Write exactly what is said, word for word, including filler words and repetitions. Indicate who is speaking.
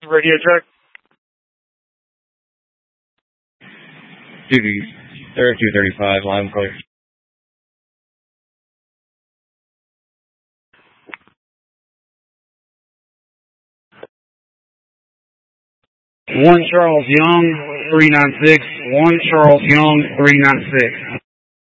Speaker 1: Radio track.
Speaker 2: Duty thirty-two thirty-five, live and clear.
Speaker 1: One Charles Young, three nine six. One Charles Young, three nine six.